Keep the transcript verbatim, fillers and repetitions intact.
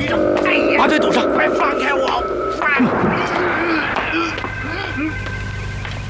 举着，哎呀， 把腿堵上， 快放开我！